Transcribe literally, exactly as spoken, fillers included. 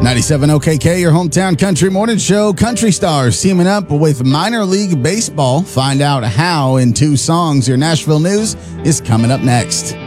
ninety-seven O K K, your hometown country morning show. Country stars teaming up with minor league baseball. Find out how in two songs. Your Nashville news is coming up next.